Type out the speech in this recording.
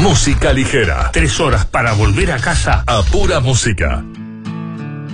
Música ligera. 3 horas para volver a casa a pura música.